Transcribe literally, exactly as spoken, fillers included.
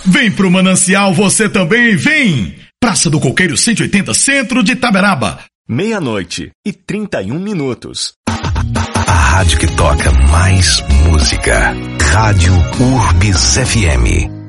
Vem pro Manancial você também, vem! Praça do Coqueiro cento e oitenta, centro de Itaberaba. Meia-noite e trinta e um minutos. A rádio que toca mais música. Rádio Urbis F M.